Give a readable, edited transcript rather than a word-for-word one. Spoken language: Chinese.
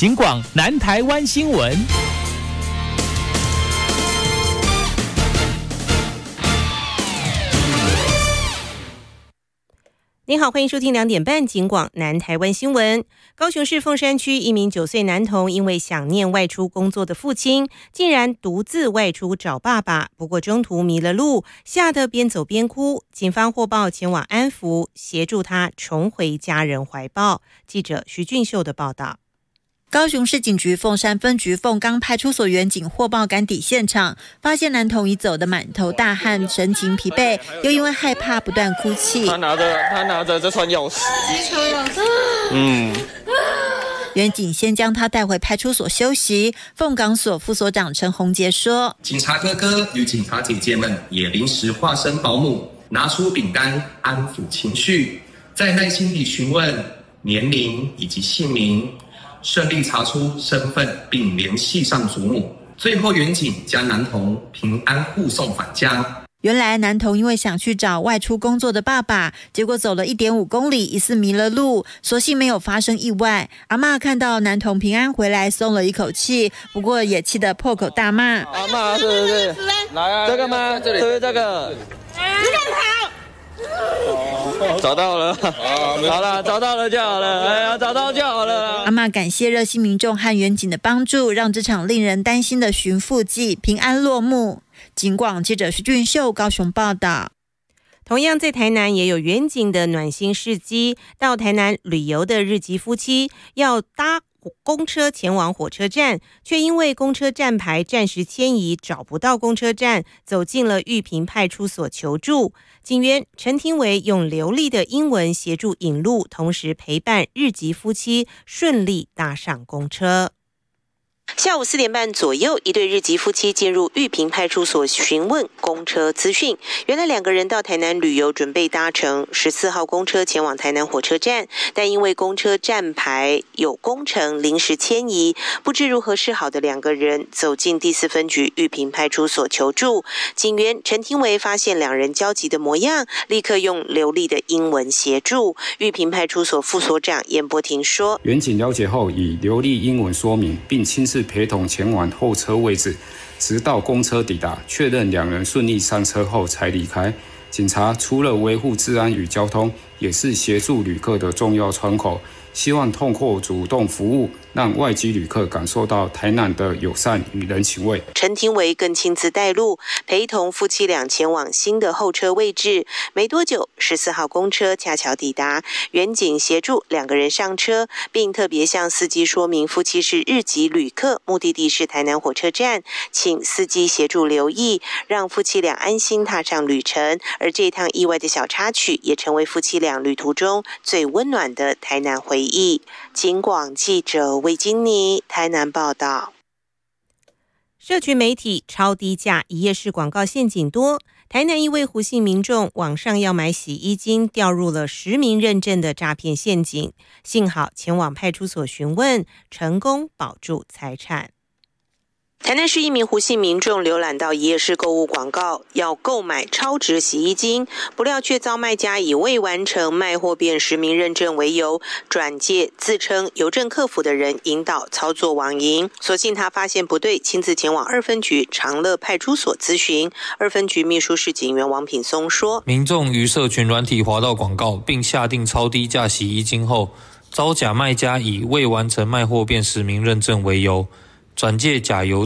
警广南台湾新闻。 您好，欢迎收听2点半警广南台湾新闻。高雄市凤山区一名9岁男童因为想念外出工作的父亲，竟然独自外出找爸爸，不过中途迷了路，吓得边走边哭。警方获报前往安抚，协助他重回家人怀抱。记者徐俊秀的报道。 高雄市警局凤山分局凤冈派出所员警获报赶抵现场，发现男童已走得满头大汗，神情疲惫，又因为害怕不断哭泣。 他拿着这串钥匙， 员警先将他带回派出所休息。凤冈所副所长陈宏杰说：“ 警察哥哥与警察姐姐们也临时化身保姆，拿出饼干安抚情绪，再耐心地询问年龄以及姓名。”顺利查出身份并联系上祖母，最后员警将男童平安护送返家。 原来男童因为想去找外出工作的爸爸，结果走了 1.5 公里，疑似迷了路，所幸没有发生意外。阿嬷看到男童平安回来，松了一口气，不过也气得破口大骂：“ 阿嬷是不是？来啊，这个吗？是不是这个？你干嘛？”找到了，好了，找到了就好了，哎呀，找到就好了。 阿嬷感谢热心民众和员警的帮助，让这场令人担心的寻父记平安落幕。警广记者徐俊秀高雄报道。 同样在台南也有员警的暖心事迹，到台南旅游的日籍夫妻要搭公车前往火车站，却因为公车站牌暂时迁移，找不到公车站，走进了玉屏派出所求助。警员陈廷维用流利的英文协助引路，同时陪伴日籍夫妻顺利搭上公车。下午4点半左右，一对日籍夫妻进入玉屏派出所询问公车资讯。原来2个人到台南旅游，准备搭乘14号公车前往台南火车站，但因为公车站牌有工程，临时迁移，不知如何是好的2个人走进第4分局玉屏派出所求助。警员陈廷维发现2人焦急的模样，立刻用流利的英文协助。玉屏派出所副所长严伯廷说：“ 员警了解后，以流利英文说明，并亲自陪同前往候车位置，直到公车抵达，确认2人顺利上车后才离开。警察除了维护治安与交通，也是协助旅客的重要窗口，希望透过主动服务，让外籍旅客感受到台南的友善与人情味。” 陈廷维更亲自带路，陪同夫妻俩前往新的候车位置。没多久，14号公车恰巧抵达，员警协助2个人上车，并特别向司机说明夫妻是日籍旅客，目的地是台南火车站，请司机协助留意，让夫妻俩安心踏上旅程。而这趟意外的小插曲，也成为夫妻俩旅途中最温暖的台南回忆。警广记者魏金妮台南报道。社群媒体超低价一页式广告陷阱多，台南一位胡姓民众网上要买洗衣精，掉入了实名认证的诈骗陷阱，幸好前往派出所询问，成功保住财产。台南市一名胡姓民众浏览到一页式购物广告，要购买超值洗衣精，不料却遭卖家以未完成卖货变实名认证为由，转介自称邮政客服的人引导操作网银。所幸他发现不对，亲自前往2分局长乐派出所咨询。2分局秘书室警员王品松说：“ 民众于社群软体滑到广告，并下定超低价洗衣精后，遭假卖家以未完成卖货变实名认证为由，转介假邮